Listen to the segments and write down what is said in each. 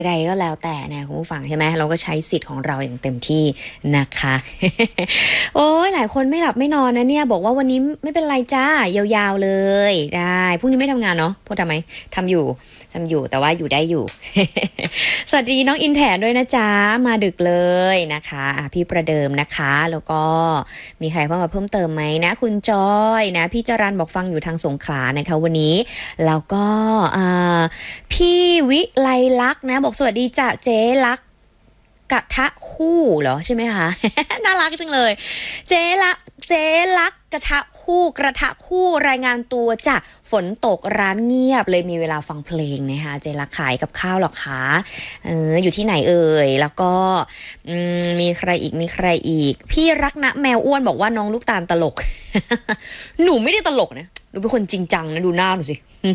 ใดก็แล้วแต่นะคุณผู้ฟังใช่ไหมเราก็ใช้สิทธิ์ของเราอย่างเต็มที่นะคะ โอ้ยหลายคนไม่หลับไม่นอนนะเนี่ยบอกว่าวันนี้ไม่เป็นไรจ้ายาวๆเลยได้พรุ่งนี้ไม่ทำงานเนาะพูดทำไมทำอยู่แต่ว่าอยู่ได้อยู่ สวัสดีน้องอินแถนด้วยนะจ๊ะมาดึกเลยนะคะพี่ประเดิมนะคะแล้วก็มีใครเข้ามาเพิ่มเติมไหมนะคุณจอยนะพี่จรันบอกฟังอยู่ทางสงขลานะคะวันนี้แล้วก็พี่วิไลลักษณ์นะบอกสวัสดีจ้ะเจ๊ลักษณ์กระทะคู่เหรอใช่ไหมคะ น่ารักจังเลยเจ๊ลักษณ์กระทะคู่รายงานตัวจ้ะฝนตกร้านเงียบเลยมีเวลาฟังเพลงนะคะเจ๊ลักษณ์ขายกับข้าวหรอคะอยู่ที่ไหนเอ่ยแล้วก็มีใครอีกพี่รักนะแมวอ้วนบอกว่าน้องลูกตาลตลก หนูไม่ได้ตลกนะหนูเป็นคนจริงจังนะดูหน้าหนูสิ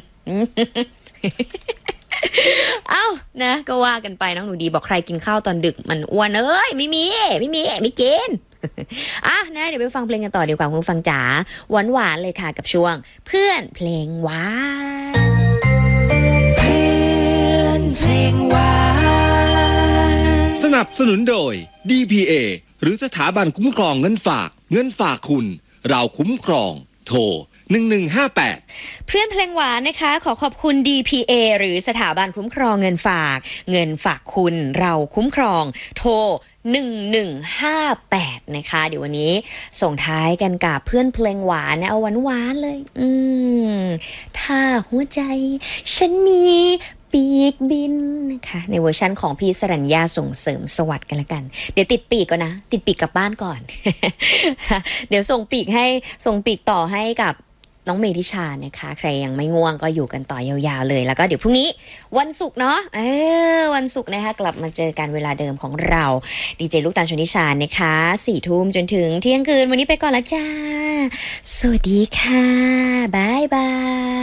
เอ้านะก็ว่ากันไปน้องหนูดีบอกใครกินข้าวตอนดึกมันอ้วนเอ้ยไม่กิน อ่ะนะเดี๋ยวไปฟังเพลงกันต่อดีกว่าคุณฟังจ๋าหวานเลยค่ะกับช่วงเพื่อนเพลงหวานเพื่อนเพลงหวานสนับสนุนโดย DPA หรือสถาบันคุ้มครองเงินฝากคุณเราคุ้มครองโทร1158 เพื่อนเพลงหวานนะคะขอขอบคุณ DPA หรือสถาบันคุ้มครองเงินฝากคุณเราคุ้มครองโทร1158นะคะเดี๋ยววันนี้ส่งท้ายกันกับเพื่อนเพลงหวานนะเอาหวานเลยถ้าหัวใจฉันมีปีกบินนะคะในเวอร์ชันของพี่สรัญญาส่งเสริมสวัสดิ์กันละกันเดี๋ยวติดปีกก่อนนะติดปีกกลับบ้านก่อน เดี๋ยวส่งปีกต่อให้กับน้องเมธิชานะคะใครยังไม่ง่วงก็อยู่กันต่อยาวๆเลยแล้วก็เดี๋ยวพรุ่งนี้วันศุกร์เนาะวันศุกร์นะคะกลับมาเจอกันเวลาเดิมของเราดีเจลูกตาลชนิชานะคะ4 ทุ่มจนถึงเที่ยงคืนวันนี้ไปก่อนละจ้าสวัสดีค่ะบ๊ายบาย